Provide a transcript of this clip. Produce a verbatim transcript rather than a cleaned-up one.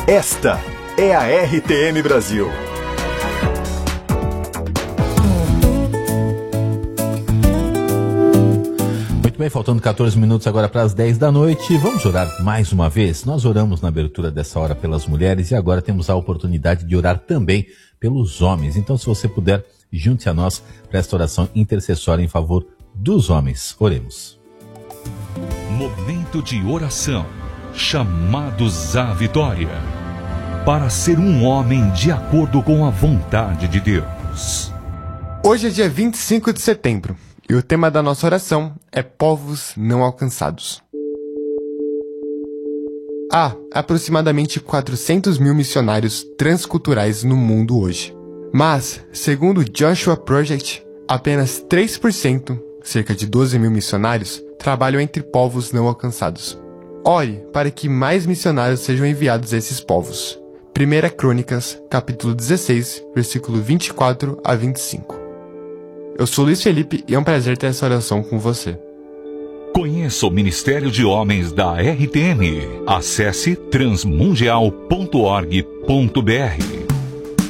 Esta é a R T M Brasil. Muito bem, faltando quatorze minutos agora para as dez da noite. Vamos orar mais uma vez? Nós oramos na abertura dessa hora pelas mulheres e agora temos a oportunidade de orar também pelos homens. Então, se você puder, junte a nós para esta oração intercessória em favor dos homens. Oremos. Momento de oração. Chamados à vitória. Para ser um homem de acordo com a vontade de Deus. Hoje é dia vinte e cinco de setembro e o tema da nossa oração é povos não alcançados. Há aproximadamente quatrocentos mil missionários transculturais no mundo hoje. Mas, segundo o Joshua Project, apenas três por cento, cerca de doze mil missionários, trabalham entre povos não alcançados. Ore para que mais missionários sejam enviados a esses povos. Primeira Crônicas, capítulo dezesseis, versículo vinte e quatro a vinte e cinco. Eu sou Luiz Felipe e é um prazer ter essa oração com você. Conheça o Ministério de Homens da R T M. Acesse transmundial ponto org ponto br.